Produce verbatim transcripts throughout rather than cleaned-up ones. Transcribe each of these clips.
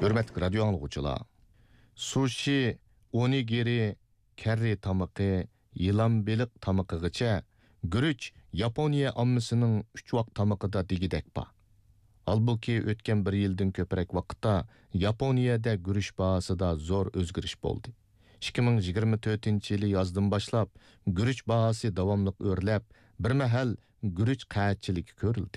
Hürmetli radyo anlıqçılar. Sushi, onigiri, kerri tamıqı, yılan beliq tamıqıgacha guruch Yaponiya ommasının uch vaqt tamıqida degidek ba. Halbuki o'tgan bir yildan ko'proq vaqtda Yaponiyada guruch bahasida zo'r o'zgarish bo'ldi. ikki ming yigirma to'rtinchi yili yozdan boshlab guruch bahasi davomli o'rlab, bir mahal guruch qahatchiligi ko'rildi.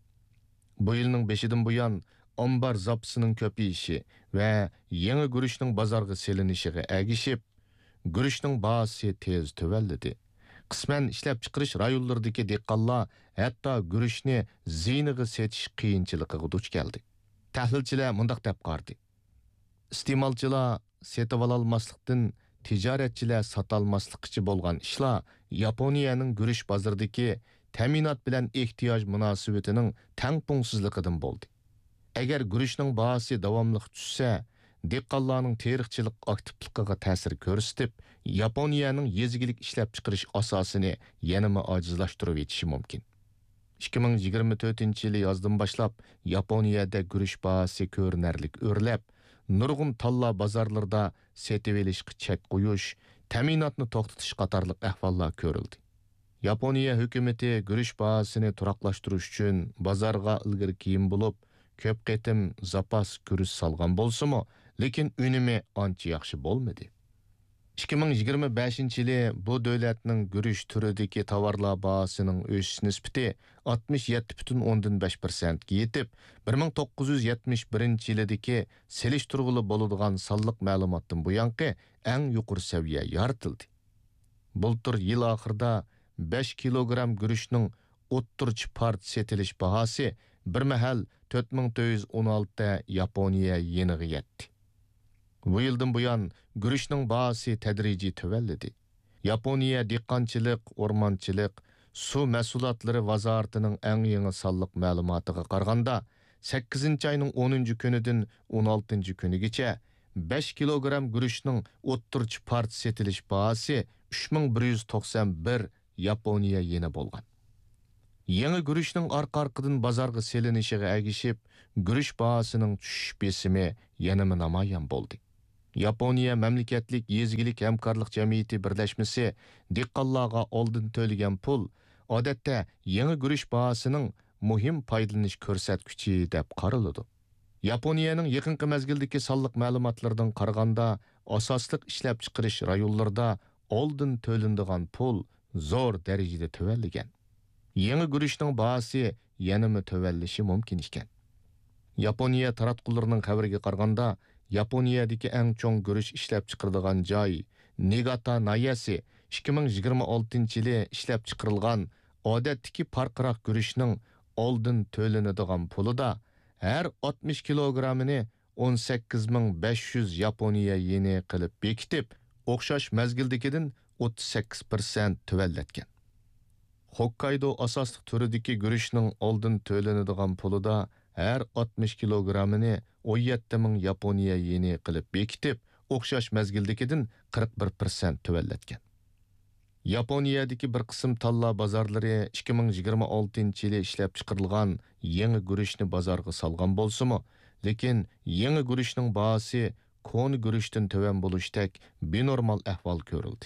Bu yilning beshidan buyon ombar zapisining ko'payishi va yangi guruchning bozorga selinishiga agishib, guruchning bahasi tez tuvalladi. Qisman ishlab chiqarish rayonlaridagi dehqonlar hatto guruchni ziyniga setish qiyinchiligiga duch keldi. Tahlilchilar mundaq deb qardi. Iste'molchilar setib ololmaslikdan tijoratchilar sotolmaslikchi bo'lgan ishlar Yaponiyaning guruch bozoridagi ta'minot bilan ehtiyoj munosabatining tangpungsizligidan bo'ldi. Agar guruchning bahasi davomli tushsa, dehqonlarning terixchilik aktivligiga ta'sir ko'rsatib, Yaponiyaning yezigilik ishlab chiqarish asosini yanama ojizlashtirib etishi mumkin. ikki ming yigirma to'rtinchi yili yozdan boshlab Yaponiyada guruch bahasi ko'rinarlik o'rlab, nurg'un talla bozorlarda setib olishga chek qo'yish, ta'minotni to'xtatish qatorliq ahvollar ko'rildi. Yaponiya hukumati guruch bahasini turaqlashtirish uchun bozorga ilgari kiyim bo'lib, ko'p qatim zapas guruch salgan bo'lsa-mu, lekin unumi ancha yaxshi bo'lmadi. ikki ming yigirma beshinchi yili bu davlatning guruch turidagi tovarlar bahasining o'sish nisbati oltmish yetti butun o'ndan besh persent ga yetib, bir ming to'qqiz yuz yetmish birinchi yildagi selishtirg'ili bo'ladigan sonliq ma'lumotdan buyanqi eng yuqori saviya yoritildi. Bultur yil oxirida besh kilogramm guruchning o'ttirchi part setilish bahasi bir mahal to'rt ming to'rt yuz o'n olti ta Yaponiya yeniga yetdi. Bu yildan buyon guruchning bahasi tadrijiy tuvalladi. Yaponiya dehqonchilik, o'rmonchilik, suv mahsulotlari vazoratining eng yangi sonliq ma'lumotiga qaraganda sakkizinchi oyning o'ninchi kunidan o'n oltinchi kunigacha besh kilogramm guruchning o'ttirchi part setilish bahasi uch ming bir yuz to'qson bir Yaponiya yeni bo'lgan. Yangi guruchning orqa-orqadan bozorga selinishiga agishib, guruch bahasining tushish besimi yana namoyon bo'ldi. Yaponiya mamlakatlik yezigilik hamkorlik jamiyati birlashmasi dehqonlarga oldin to'lagan pul odatda yangi guruch bahasining muhim foydalanish ko'rsatkichi deb qaraladi. Yaponiyaning yaqinqi mezgildagi sonliq ma'lumotlardan qaraganda, asosliq ishlab chiqarish rayonlarida oldin to'linadigan pul zo'r darajada tuvallagan. Yangi guruchning bahasi yanama tuvallishi mumkin ekan. Yaponiya taratqullarining xabariga qaraganda, Yaponiyadagi eng cho'ng guruch ishlab chiqariladigan joy Niigata Nayasi ikki ming yigirma oltinchi yili ishlab chiqarilgan odatdagi farqiroq guruchning oldin to'lanadigan pulida har oltmish kilogrammini o'n sakkiz ming besh yuz Yaponiya yeni qilib bekitib, o'xshash mezgildagidan o'ttiz sakkiz persent tuvallatgan. Hokkaido asosli turidagi guruchning oldin to'lanadigan pulida har oltmish kilogrammini o'n yetti ming Yaponiya yeni qilib bekitib, o'xshash mezgildagidan qirq bir persent tuvallatgan. Yaponiyadagi bir qism talla bozorlari ikki ming yigirma oltinchi yili ishlab chiqarilgan yangi guruchni bozorga solgan bo'lsa-mu, lekin yangi guruchning bahasi koni guruchdan tuvan bo'lishdek benormal ahvol ko'rildi.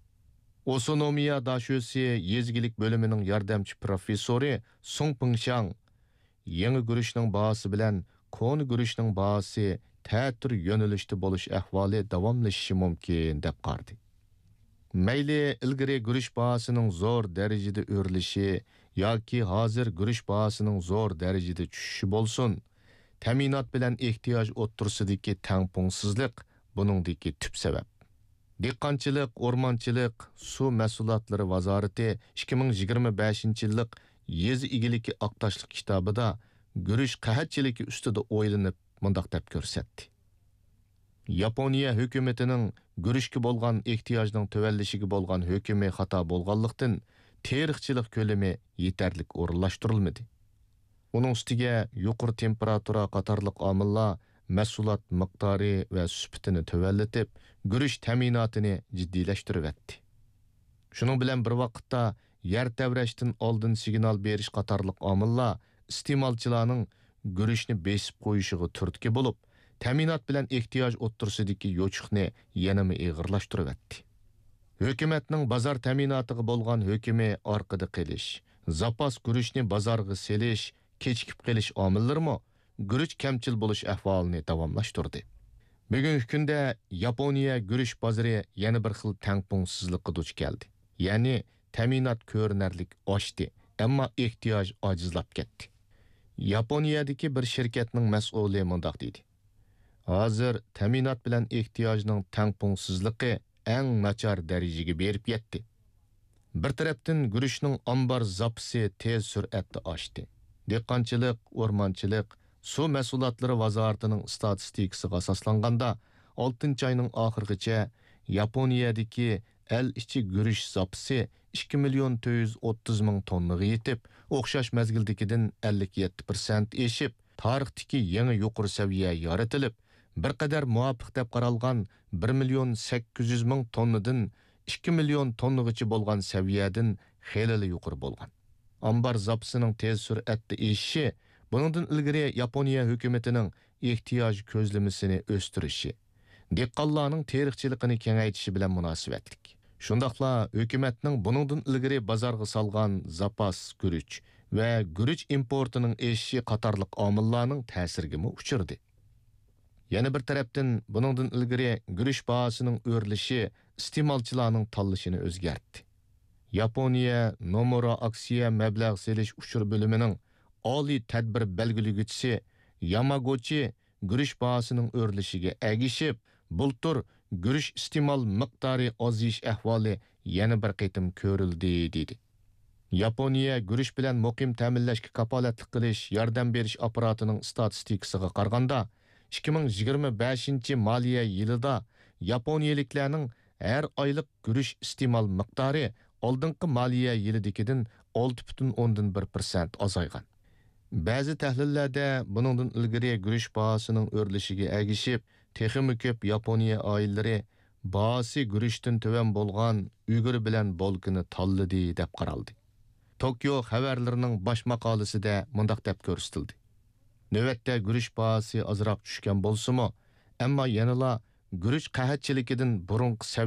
Osonomiya dashosi yezigilik bo'limining yordamchi professori Song Pingshang yangi guruchning bahasi bilan koni guruchning bahasi ta'tir yo'nalishda bo'lish ahvoli davomlashishi mumkin deb qardi. Mayli ilgari guruch bahasining zo'r darajada o'rilishi yoki hozir guruch bahasining zo'r darajada tushishi bo'lsin, ta'minot bilan ehtiyoj o'ttirsidagi tangpungsizlik buningdagi tub sabab. Dehqonchilik, o'rmonchilik, suv mahsulotlari vazorati ikki ming yigirma beshinchi yillik yezi egiligi aqtashlik kitobida guruch qahatchiligi ustida o'ylanib mundaq deb ko'rsatdi. Yaponiya hukumatining guruchga bo'lgan ehtiyojning tuvallishiga bo'lgan hukmi xato bo'lganlikdan terixchilik ko'lami yetarlik o'rinlashtirilmadi. Uning ustiga yuqori temperatura qatorliq omillar mahsulot miqdori va sifatini tuvallatib, guruch ta'minotini jiddiylashtirib etdi. Shuning bilan bir vaqtda yer tavrashdan oldin signal berish qatorliq omillar iste'molchilarning guruchni besib qo'yishiga turtki bo'lib, ta'minot bilan ehtiyoj o'ttirsidagi yo'chiqni yanama ig'irlashtirib etdi. Hökumətning bozor ta'minotiga bo'lgan hukmi orqada qilish, zapas guruchni bozorga selish, kechikib qilish omillarimi guruch kamchil bo'lish ahvolini davomlashtirdi. Bugungi kunda Yaponiya guruch bozori yana bir xil tangpungsizlikka duch keldi. Ya'ni ta'minot ko'rinarlik oshdi, ammo ehtiyoj ojizlab ketdi. Yaponiyadagi bir shirkatning mas'uli mundaq dedi. Hozir ta'minot bilan ehtiyojning tangpungsizligi eng nachar darajaga berib yetdi. Bir tarafdan guruchning ombar zapisi tez sur'atda oshdi. Dehqonchilik, o'rmonchilik, suv mahsulotlari vazoratining statistikasiga asoslanganda oltinchi oyning oxirigacha Yaponiyadagi el ichi guruch zapisi ikki million to'rt yuz o'ttiz ming tonnaga yetib, o'xshash mazgildagidan ellik yetti prosent eshib, tarixdagi yangi yuqori saviya yaratilib, bir qadar muvofiq deb qaralgan bir million sakkiz yuz ming tonnadan ikki million tonnagacha bo'lgan saviyadan xeyli yuqori bo'lgan. Ambar zapisining tez sur'atda eshishi buningdan ilgari Yaponiya hukumatining ehtiyoj ko'zlamasini o'stirishi, dehqonlarning teriqchiligini kengaytirishi bilan munosabatlik. Shundaqla hukumatning buningdan ilgari bozorga solgan zapas guruch va guruch importining eshishi qatorliq omillarning ta'siriga uchirdi. Yana bir tarafdan buningdan ilgari guruch bahosining o'rlishi iste'molchilarning tanlashini o'zgartdi. Yaponiya Nomura aksiya mablag' selish uchur bo'limining oliy tadbir belgilaguvchisi Yamaguchi guruch bahosining o'rlishiga agishib, bultur guruch iste'mol miqdori ozish ahvoli yana bir qitim ko'rildi dedi. Yaponiya guruch bilan muqim ta'minlashga kafolatlik qilish, yordam berish apparatining statistikasiga qaraganda ikki ming yigirma beshinchi moliya yilida Yaponiyaliklarning har oylik guruch iste'mol miqdori oldingi moliya yilidagidan olti butun o'ndan bir prosent azaygan. Ba'zi tahlillarda buningdan ilgari guruch bahosining o'rlishiga agishib, texmi ko'p Yaponiya oilalari bahosi guruchdan tuvan bo'lgan Uyg'ur bilan bolkini tanladi deb qaraldi. Tokyo xabarlarining bosh maqolasida mundaq deb ko'rsatildi. Navbatda guruch bahosi azroq tushgan bo'lsa-mu, ammo yanala guruch qahatchiligidan burunqi